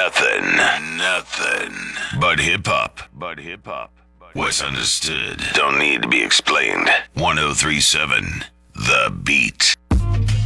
Nothing. But hip hop. What's understood. Don't need to be explained. 1037 The Beat.